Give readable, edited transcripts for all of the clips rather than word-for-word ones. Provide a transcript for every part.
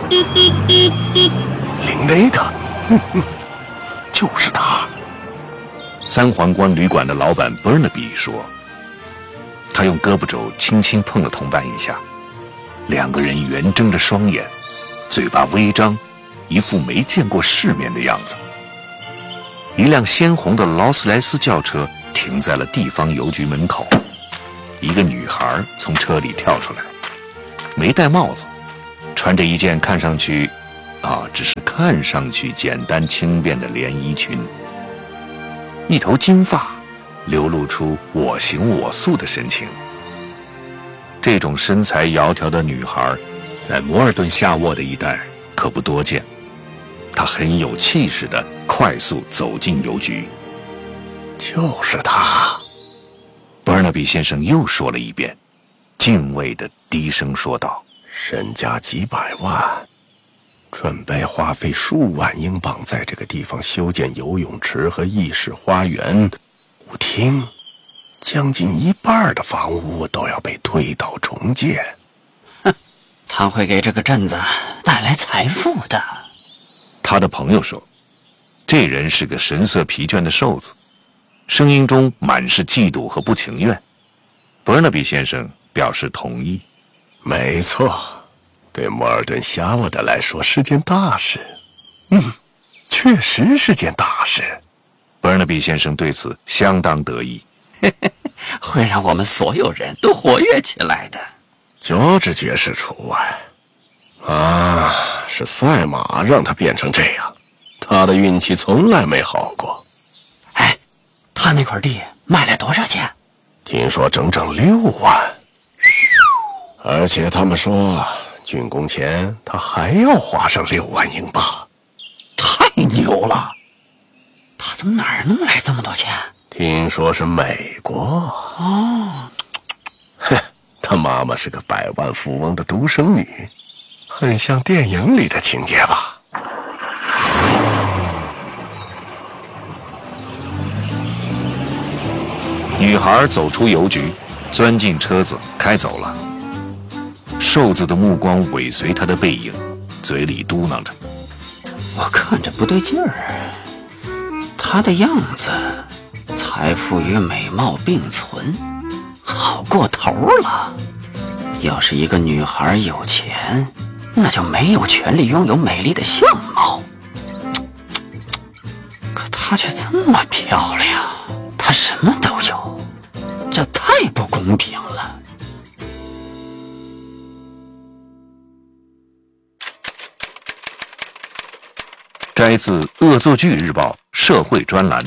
林内特，就是他。 三皇冠旅馆的老板 Burnaby 说，他用胳膊肘轻轻碰了同伴一下，两个人圆睁着双眼，嘴巴微张，一副没见过世面的样子。一辆鲜红的劳斯莱斯轿车停在了地方邮局门口，一个女孩从车里跳出来，没戴帽子，穿着一件看上去只是看上去简单轻便的连衣裙，一头金发流露出我行我素的神情。这种身材窈窕的女孩在摩尔顿夏沃的一带可不多见。她很有气势地快速走进邮局。 就是他。 Burnaby 先生又说了一遍，敬畏地低声说道， 身家几百万，准备花费数万英镑在这个地方修建游泳池和议事花园、舞厅，将近一半的房屋都要被推倒重建。 他会给这个镇子带来财富的。 他的朋友说，这人是个神色疲倦的瘦子，声音中满是嫉妒和不情愿。Burnaby 先生表示同意。 没错，对摩尔顿夏沃德来说是件大事。确实是件大事。 Burnaby 先生对此相当得意。 会让我们所有人都活跃起来的。 乔治爵士除外。是赛马让他变成这样，他的运气从来没好过。 哎，他那块地卖了多少钱？ 听说整整6万，而且他们说竣工前他还要花上6万英镑。 太牛了！他从哪儿弄来这么多钱？ 听说是美国。他妈妈是个百万富翁的独生女，很像电影里的情节吧。 女孩走出邮局，钻进车子开走了。瘦子的目光尾随她的背影，嘴里嘟囔着， 我看着不对劲儿，她的样子财富与美貌并存，好过头了。要是一个女孩有钱，那就没有权利拥有美丽的相貌。可她却这么漂亮，她什么都有，这太不公平了。 摘自《恶作剧日报》社会专栏。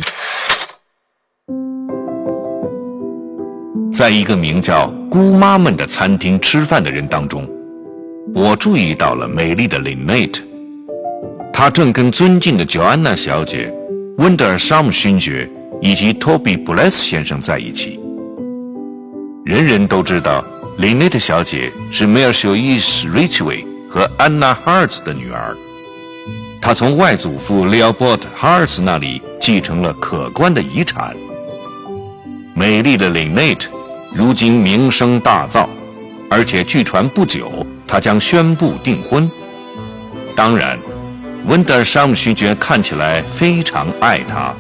在一个名叫姑妈们的餐厅吃饭的人当中，我注意到了美丽的 Lynette， 她正跟尊敬的 Joanna 小姐、温德尔沙姆勋爵以及 Toby Bless 先生在一起。人人都知道 Lynette 小姐是梅尔修伊斯 Ridgway 和 Anna Hartz 的女儿，她从外祖父 Leopold Hartz 那里继承了可观的遗产。美丽的 Lynette 如今名声大噪，而且据传不久她将宣布订婚。当然，温德尔沙姆勋爵看起来非常爱她。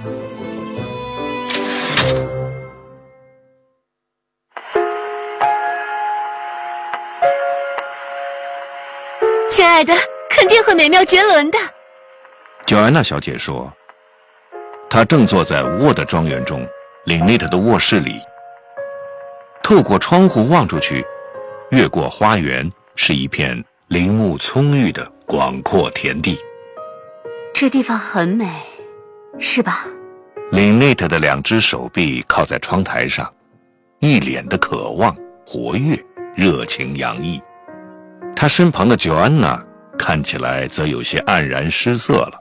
亲爱的，肯定会美妙绝伦的。 Joanna 小姐说，她正坐在沃德庄园中Lynette 的卧室里，透过窗户望出去，越过花园是一片林木葱郁的广阔田地。 这地方很美，是吧 ？Lynette 的2只手臂靠在窗台上，一脸的渴望、活跃、热情洋溢。她身旁的 Joanna 看起来则有些黯然失色了。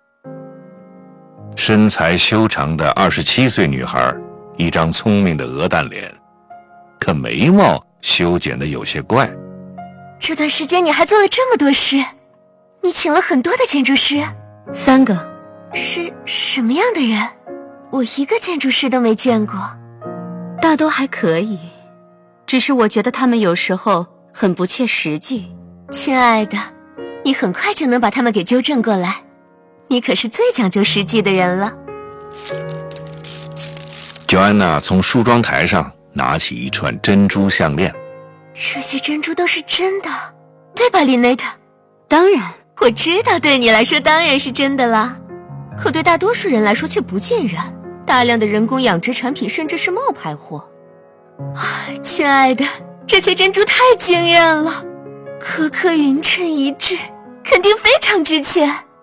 身材修长的27岁女孩，一张聪明的鹅蛋脸，可眉毛修剪得有些怪。 这段时间你还做了这么多事，你请了很多的建筑师 ？3个。 是什么样的人？我一个建筑师都没见过。 大都还可以，只是我觉得他们有时候很不切实际。 亲爱的， 你很快就能把它们给纠正过来。你可是最讲究实际的人了。 乔安娜从梳妆台上拿起一串珍珠项链。 这些珍珠都是真的，对吧，琳内特？ 当然， 我知道对你来说当然是真的了，可对大多数人来说却不尽然。大量的人工养殖产品甚至是冒牌货。亲爱的，这些珍珠太惊艳了，颗颗匀称一致，肯定非常值钱。